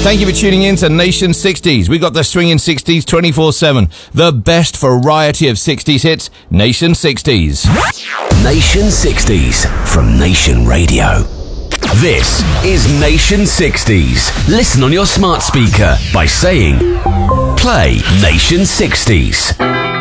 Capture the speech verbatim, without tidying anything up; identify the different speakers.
Speaker 1: Thank you for tuning in to Nation sixties. We got the swinging sixties twenty-four seven. The best variety of sixties hits, Nation sixties.
Speaker 2: Nation sixties from Nation Radio. This is Nation sixties. Listen on your smart speaker by saying, play Nation sixties.